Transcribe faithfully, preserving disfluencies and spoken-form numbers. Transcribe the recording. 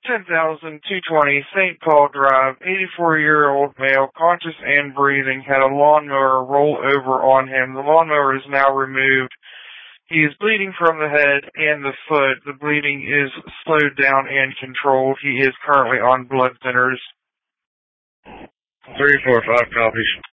ten thousand two hundred twenty Saint Paul Drive, eighty-four-year-old male, conscious and breathing, had a lawnmower roll over on him. The lawnmower is now removed. He is bleeding from the head and the foot. The bleeding is slowed down and controlled. He is currently on blood thinners. Three, four, five copies.